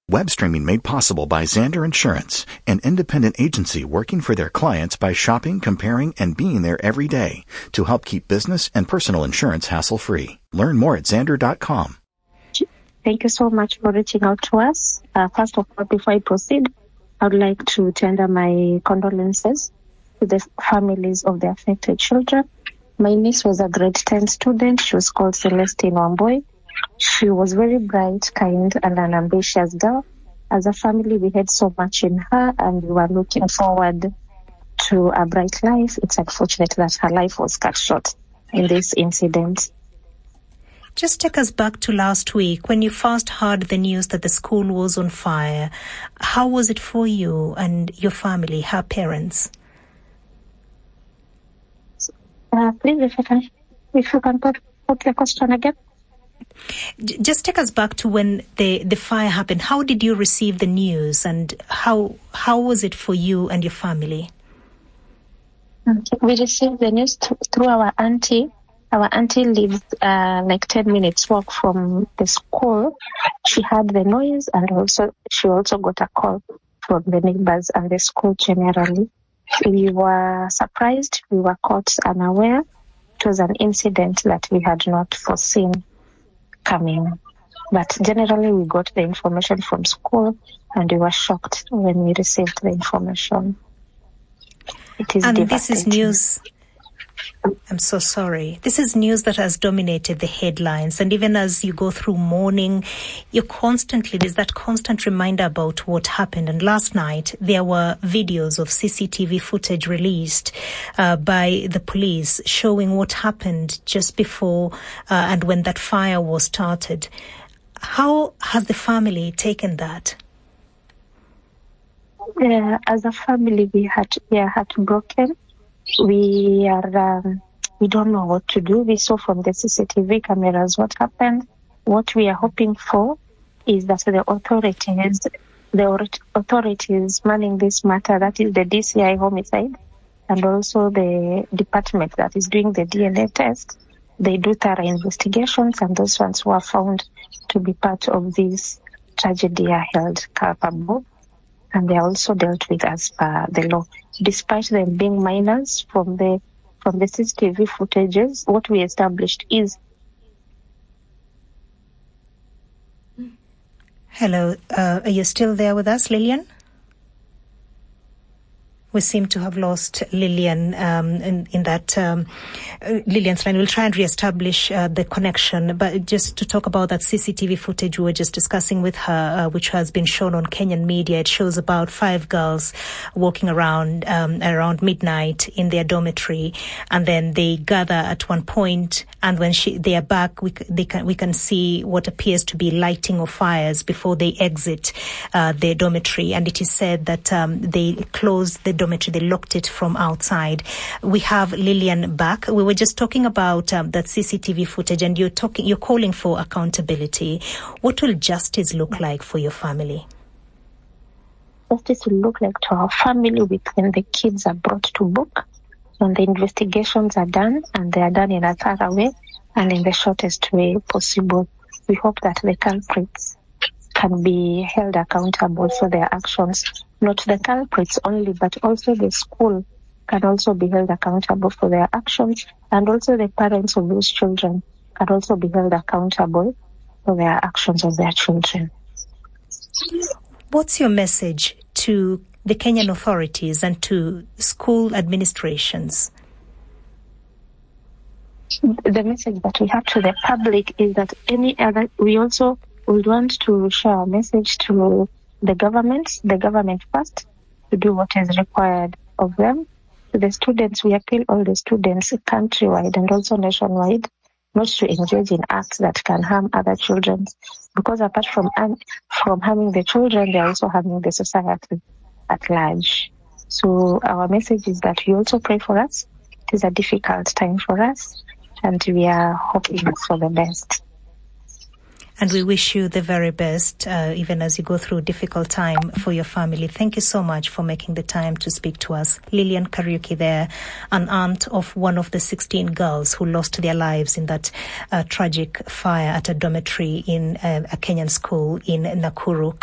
Web streaming made possible by Xander Insurance, an independent agency working for their clients by shopping, comparing, and being there every day to help keep business and personal insurance hassle-free. Learn more at Xander.com. Thank you so much for reaching out to us. First of all, before I proceed, I would like to tender my condolences to the families of the affected children. My niece was a grade 10 student. She was called Celestine Wamboy. She was very bright, kind, and an ambitious girl. As a family, we had so much in her, and we were looking forward to a bright life. It's unfortunate that her life was cut short in this incident. Just take us back to last week when you first heard the news that the school was on fire. How was it for you and your family, her parents? Please, if you can put the question again. Just take us back to when the fire happened. How did you receive the news, and how was it for you and your family? We received the news through our auntie. Our auntie lived like 10 minutes walk from the school. She heard the noise, and she also got a call from the neighbors and the school generally. We were surprised. We were caught unaware. It was an incident that we had not foreseen coming. But generally, we got the information from school, and we were shocked when we received the information. It is devastating. This is news. I'm so sorry. This is news that has dominated the headlines. And even as you go through mourning, there's that constant reminder about what happened. And last night, there were videos of CCTV footage released by the police showing what happened just before and when that fire was started. How has the family taken that? As a family, we are heartbroken. We don't know what to do. We saw from the CCTV cameras what happened. What we are hoping for is that the authorities manning this matter, that is the DCI homicide, and also the department that is doing the DNA test, they do thorough investigations, and those ones who are found to be part of this tragedy are held culpable. And they are also dealt with as per the law. Despite them being minors, from the CCTV footages, what we established is... Hello, are you still there with us, Lillian? We seem to have lost Lillian in that Lillian's line. We'll try and reestablish the connection. But just to talk about that CCTV footage we were just discussing with her, which has been shown on Kenyan media, it shows about 5 girls walking around midnight in their dormitory, and then they gather at one point, and when they are back, we can see what appears to be lighting of fires before they exit their dormitory. And it is said that they closed the dormitory, they locked it from outside. We have Lillian back. We were just talking about that CCTV footage, and you're calling for accountability. What will justice look like for your family? Justice will look like to our family when the kids are brought to book, when the investigations are done, and they are done in a thorough way and in the shortest way possible. We hope that the culprits can be held accountable for their actions. Not the culprits only, but also the school can also be held accountable for their actions, and also the parents of those children can also be held accountable for their actions of their children. What's your message to the Kenyan authorities and to school administrations? The message that we have to the public is that we also would want to share a message to the government first, to do what is required of them. To the students, we appeal all the students countrywide and also nationwide not to engage in acts that can harm other children, because apart from harming the children, they are also harming the society at large. So our message is that you also pray for us. It is a difficult time for us, and we are hoping for the best. And we wish you the very best, even as you go through a difficult time for your family. Thank you so much for making the time to speak to us. Lillian Kariuki there, an aunt of one of the 16 girls who lost their lives in that tragic fire at a dormitory in a Kenyan school in Nakuru.